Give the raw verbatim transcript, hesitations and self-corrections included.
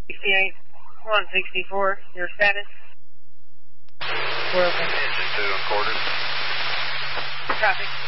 sixty-eight, one sixty-four, your status? We're open. Engine two and quarter. Copy.